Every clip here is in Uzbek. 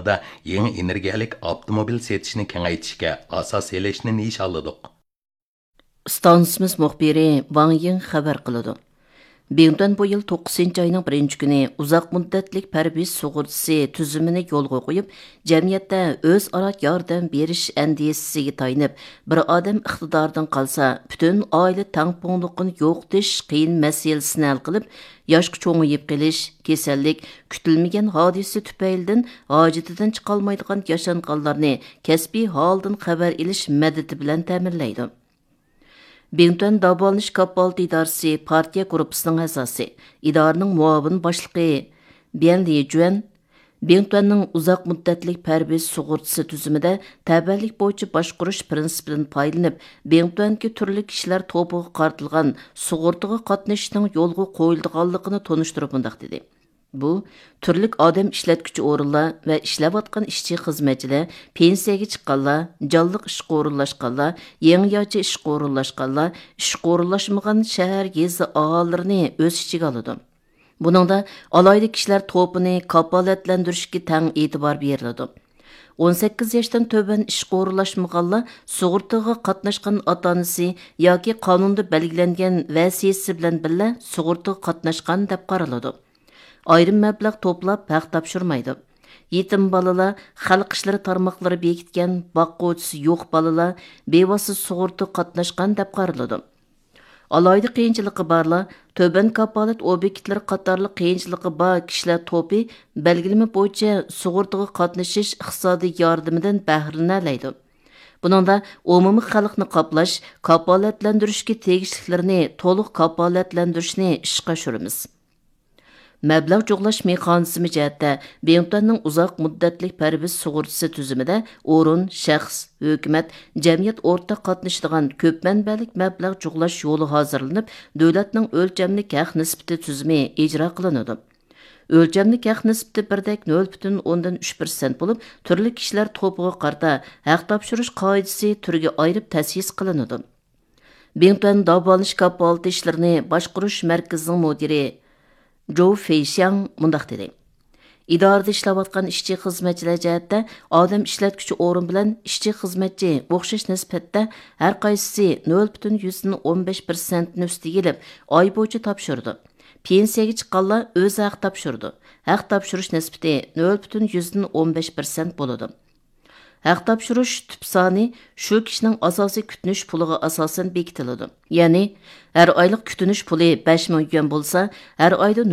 O'zbekistonda yangi energiyalik avtomobil setishni kengaytirishga asos selishni nishonladik. Stansimiz muxbiri Wang Ying xabar qiladi. Bengtuan bu yil 9 ayning 1-kuni uzoq muddatlik parviz sug'urtasi tuzumini yo'lga qo'yib, jamiyatda o'zaro yordam berish andisasiga tayanib, bir odam iqtidordan qolsa, butun oila tangpungliqini yo'qotish qiyin masalasini hal qilib, yoshga cho'ng'ayib qelish, kasallik, kutilmagan hodisa tufaylidan hojatidan chiqolmaydigan yashanqanlarni kasbiy holdan xabar ilish madadi bilan ta'minlaydi. Bengtuan davolanish kapolatı idorasi partiya gruppasining a'zosi, idoraning muavin boshlig'i Bian Lijuan Bengtuanning uzoq muddatlik parviz sug'urtasi tuzumida tabiiylik bo'yicha boshqarish prinsipidan foydalanib, Bengtuanga turli kishilar to'piga qartilgan sug'urtaga qatnashishning yo'lga qo'yilganligini tonishtirib mundaq dedi. Bu, turlik odam ishlatguchi o'rinlar va ishlayotgan ishchi xizmatchilar, pensiyaga chiqqanlar, jonliq ishga o'rinlashganlar, yangi yochi ishga o'rinlashganlar, ishga o'rinlashmagan shahar yezi aholilarini o'z ichiga oladi. Buningda alayda kishilar to'pini kapolatlantirishga tang e'tibor beriladi. 18 yoshdan töbən ishga o'rinlashmaganlar sug'urtaga qatnashgan ota-onasi yoki qonunda belgilangan vasiyasi bilan birga sug'urtaga qatnashgan deb qaraladi. Ayrim mablag' to'plab haq topshirmaydi. Yetim balalar, xalq ishlari tarmoqlari bekitgan boqquvchisi yo'q balalar bevosita sug'urta qatnashgan deb qaraladi. Alayda qiyinchiligi borlar, töbən kapolat obyektlari qatorli qiyinchiligi bor kishilar to'pi belgilama bo'yicha sug'urtaga qatnashish iqtisodiy yordamidan bahramlanadi. Buningda umumiy xalqni qoplash, kapolatlantirishga tegishliklarini to'liq kapolatlantirishni ishga oshiramiz. Mablag' jo'g'lash mexanizmi jihatda Bengtuanning uzoq muddatlik parviz sug'urtasi tuzumida o'rin, shaxs, hukumat, jamiyat o'rtaq qatnashadigan ko'p manbalik mablag' jo'g'lash yo'li hozirlanib, davlatning o'lchamli haq nisbati tuzumi ijro qilinadi. O'lchamli haq nisbati birdek 0,3% bo'lib, turli kishilar to'piga qarta haq topshirish qoidasi turiga ayirib ta'sis qilinadi. Bengtuan davolanish kapolatı ishlarini boshqarish markazining mudiri Zhou Feixiang mundaq dedi. İdarada ishlayotgan ishchi xizmatchilar jihatda odam ishlatguchi o'rin bilan ishchi xizmatchi o'xshash nisbatda har qaysisi 0,15% ni ustiga kelib, oy bo'yicha topshirdi. Pensiyaga chiqqanlar o'z haq topshirdi. Haq topshirish nisbati 0,15% bo'ladi. Haq topshirish tüp soni shu kishining asosiy kutinish puliga asosan bekitiladi. Ya'ni, har oylik kutinish puli 5 ming yuan bo'lsa, har oyda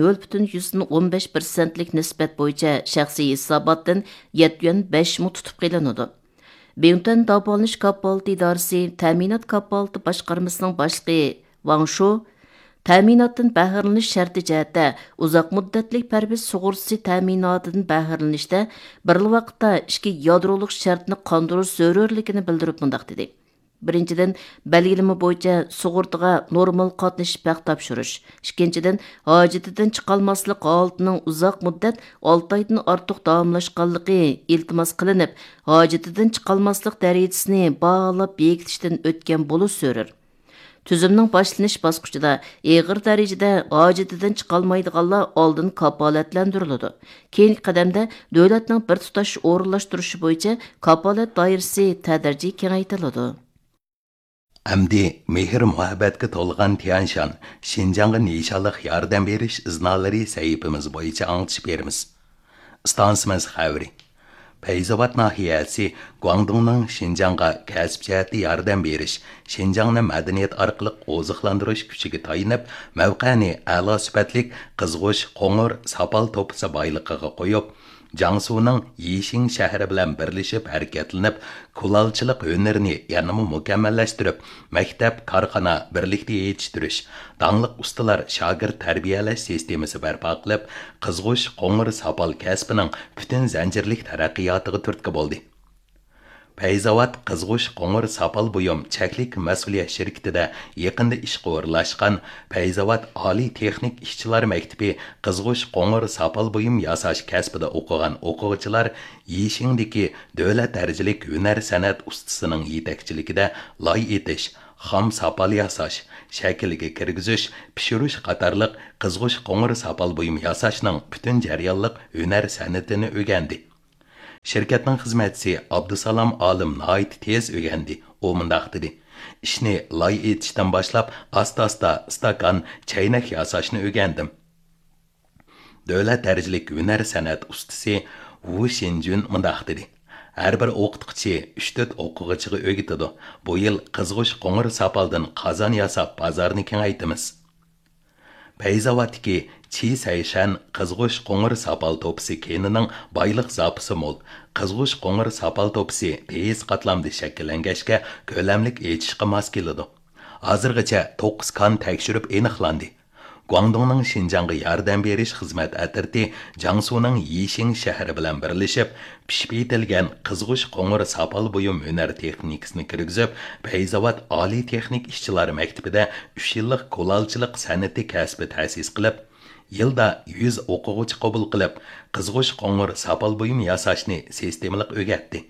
0,15%lik nisbat bo'yicha shaxsiy hisobotdan 7 yuan 5 ming tutib qilinadi. Bengtuan davolanish kapolatı idorasi ta'minot kapolatı boshqarmasining boshlig'i Wang Shu ta'minotdan bahralanish sharti jihatda uzoq muddatlik parviz sug'urtasi ta'minotidan bahrlanishda bir vaqtda ikki yadroliq shartni qondirish zarurligini bildirib mundaq dedi. Birinchidan, belgilama bo'yicha sug'urtaga normal qatnashib haq topshirish. Ikkinchidan, hojatidan chiqolmaslik holatining uzoq muddat 6 oydan ortiq davomlashganligi iltimos qilinib, hojatidan chiqolmaslik darajasini bog'lab bekitishdan o'tgan bo'lish zarur. Tüzümning boshlanish bosqichida og'ir darajada hojatidan chiqolmaydiganlar oldin kapolatlantiriladi. Keyingi qadamda davlatning bir tutash o'rinlashtirishi bo'yicha kapolat doirasi tadrijiy kengaytiriladi. Amdi mehr muhabbatga to'lgan Tianshan Xinjiangga nishonliq yordam berish iznolari sahifamiz bo'yicha anglitib beramiz. Stansimiz xabari. Payzavat nahiyasi Guangdongning Xinjiangga kasb jihati yordam berish, Xinjiangni madaniyat orqali oziqlantirish kuchiga tayinib, mavqani a'lo sifatlik qizg'ush, qo'ng'ir, sopol to'pisa boyligiga qo'yib, Jiangsuning Yixing shahri bilan birlashib harakatlanib, kulolchilik hunarini yanada mukammallashtirib, maktab, korxona birlikda yetishtirish, dangliq ustalar shogird tarbiyalash sistemasi barpo qilib, qizg'ush, qo'ng'ir, sopol kasbining butun zanjirlik taraqqiyotiga turtki bo'ldi. Payzavat qizg'ush qo'ng'ir sopol buyum cheklik mas'uliyat shirkatida yaqinda ishga o'rinlashgan Payzavat oliy texnik ishchilar maktabi qizg'ush qo'ng'ir sopol buyum yasash kasbida o'qigan o'quvchilar Yishingdagi davlat darajalik hunar san'at ustasining yetakchiligida loy etish, xom sopol yasash, shakliga kirgizish, pishirish qatorliq qizg'ush qo'ng'ir sopol buyum yasashning butun jarayonliq hunar san'atini o'rgandi. Şirketning xizmatchisi Abdusalom Olim nihoyat tez o'gandi. U mundaq dedi: ishni loy etishdan boshlab asta-asta stakan, chaynak yasashni o'rgandim. Davlat darajalik hunar san'at ustasi Wu Shenjun mundaq dedi: har bir o'qituvchi 3-4 o'quvchiga o'rgatadi. Bu yil qizg'ish qo'ng'ir sapaldan qozon yasab bozorni kengaytamiz. Peyzavatdagi Chi Sayshan qizg'ish qo'ng'ir sapal to'pisi kenining boyliq zapisi mo'l. Qizg'ish qo'ng'ir sapal to'pisi tez qatlamda shakllangachga ko'lamlik etishga mos keladi. Hozirgacha 9 kon tekshirib aniqlandi. Guangdongning Xinjiangga yordam berish xizmat atirti Jiangsuning Yixing shahri bilan birlashib, pishib yetilgan qizg'ish qo'ng'ir sapal buyum hunar texnikasini kirgizib, Peyzavat oliy texnik ishchilari maktabida 3 yillik qo'lalchilik san'ati kasbi ta'sis qilib, yilda 100 o'quvchi qabul qilib, qizg'ish qo'ng'ir sapal buyum yasashni sistemalik o'rgatdi.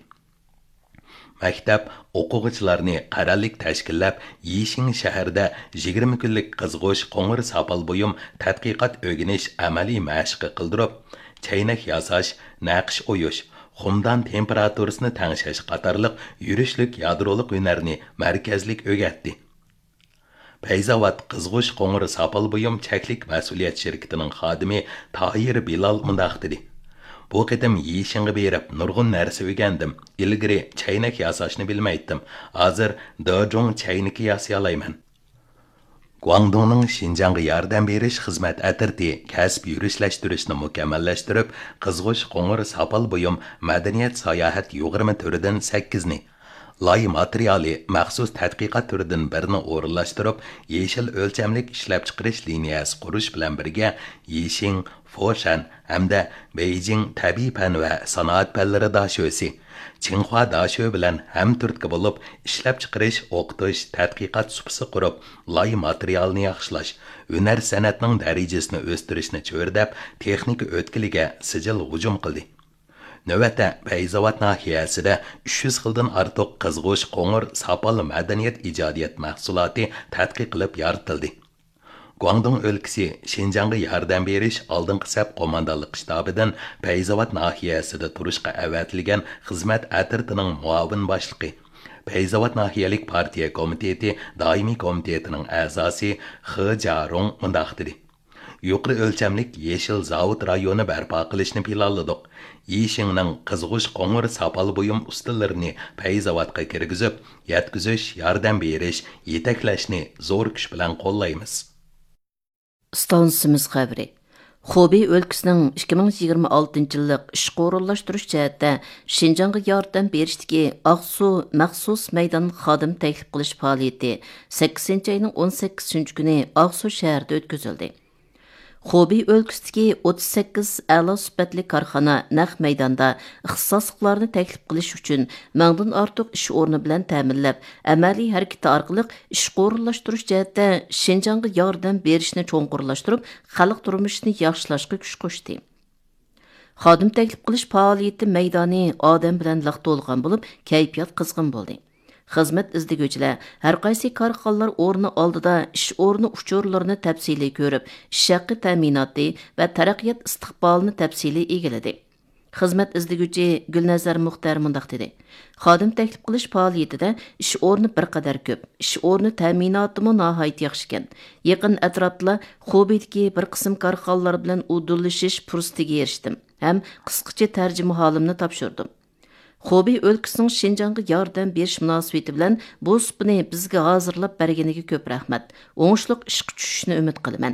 Maktab o'quvchilarni qarorlik tashkillab, Yixing shahrida 20 kunlik qizg'ish qo'ng'ir sapal buyum tadqiqot o'rganish amaliy mashqi qildirib, chaynak yasash, naqsh o'yish, xumdan temperaturasini tangshash qatorliq yurishlik yadrolik hunarni markazlik o'rgatdi. Peyzavat qizg'ish qo'ng'ir sapal buyum cheklik mas'uliyat shirkatining xodimi Tahir Bilal mundaq dedi: bu qitim Yixingga berib nurg'un narsa o'rgandim. Ilgari chaynak yasashni bilmaydim. Hozir dojong chayniki yasay olayman. Guangdongning Xinjiangga yordam berish xizmat atirti kasb yurishlashtirishni mukammallashtirib, qizg'ish qo'ng'ir sapal buyum madaniyat sayohat 20 turidan 8 ni, loy materiali maxsus tadqiqot turidan birini o'rinlashtirib, yeshil o'lchamlik ishlab chiqarish liniyasi qurish bilan birga Yixing, Foshan hamda Beijing tabiiy fan va sanoat fanlari dashosi, Tsinghua dasho bilan hamturtki bo'lib, ishlab chiqarish, o'qitish, tadqiqot supisi qurib, loy materialni yaxshilash, hunar san'atning darajasini o'stirishni cho'rdab, texnika o'tkiliga sijil hujum qildi. Növətdə Peyzavat nahiyəsində 300 xildən artıq qızğış qo'ng'ir sapal madaniyat ijodiyat mahsuloti tadqiq qilib yoritildi. Guangdong o'lkasi Xinjiangga yordam berish oldingi saf qo'mondonlik shtabidan Peyzavat nahiyasida turishga avatilgan xizmat atirtining muavin boshlig'i, Peyzavat nahiyalik partiya komiteti doimiy komitetining a'zosi He Jarong mundaq dedi: yuqori o'lchamlik yeshil zavod rayoni barpo qilishni planladik. Yixingning qizg'ish qo'ng'ir sapal buyum ustalarini Peyzavatga kirgizib, yetkizish, yordam berish, yetaklashni zo'r kuch bilan qo'llaymiz. Stansimiz xabari. Xubey o'lkasining 2026 yillik ishga o'rinlashtirish jihatda Xinjiangga yordam berishdagi Aqsu maxsus maydon xodim taklif qilish faoliyati 8-oyning 18 kuni Aqsu shahrida o'tkazildi. Xubey o'lkasidagi 38 a'lo sifatli korxona naq maydonda ixtisosliklarni taklif qilish uchun mingdan ortiq ish o'rni bilan ta'minlab, amaliy harakati orqali ishga o'rinlashtirish jihatda Xinjiangga yordam berishni cho'nqurlashtirib, xalq turmushini yaxshilashga kuch qo'shdi. Xodim taklif qilish faoliyati maydoni odam bilan liq to'lgan bo'lib, kayfiyat qizg'in bo'ldi. Xizmat izdiguvchilar har qaysi korxonalar o'rni oldida ish o'rni uchurlarini tafsiliy ko'rib, ish haqi ta'minoti va taraqqiyot istiqbolini tafsiliy egiladi. Xizmat izdiguvchi Gulnazar Muxtar mundaq dedi: xodim taklif qilish faoliyatida ish o'rni bir qadar ko'p, ish o'rni ta'minotimi nihoyat yaxshi ekan. Yaqin atrofda Xubeydagi bir qism korxonalar bilan udullashish fursatiga erishdim. Ham qisqacha tarjima holimni topshirdim. Xubey o'lkasining Xinjiangga yordam berish munosabati bilan bu supni bizga hozirlab berganiga ko'p rahmat. O'ngishliq ishga tushishni umid qilaman.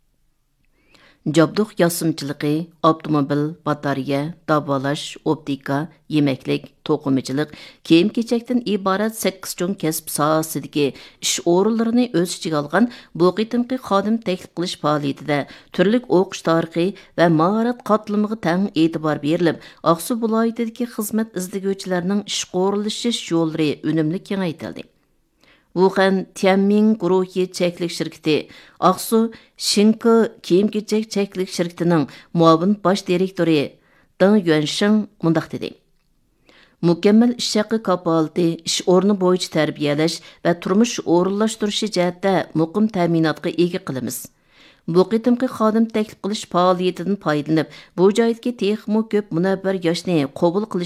Jabduq yasimchiligi, avtomobil, batareya, davolash, optika, yemeklik, to'qimachilik, kiyim-kechakdan iborat 8 cho'ng kasb sohasidagi ish o'rinlarini o'z ichiga olgan bu qitimqi xodim taklif qilish faoliyatida turli o'qish tarixi va mahorat qatlamiga tang e'tibor berilib, Aqsu viloyatidagi xizmat izdiguvchilarining ishga o'rinlashish yo'llari unumli kengaytirildi. Wuhan Tianmin guruhi cheklik shirkati Aqsu Shinko kiyim-kechak cheklik shirkatining muavin bosh direktori Deng Yuansheng mundaq dedi: mukammal ish haqi kapolati, ish o'rni bo'yicha tarbiyalash va turmush o'rinlashtirishi jihatda muqim ta'minotga ega qilamiz. Bu qitimqi xodim taklif qilish faoliyatidan foydalanib, bu joydagi texmo ko'p munavvar yoshni qabul qilish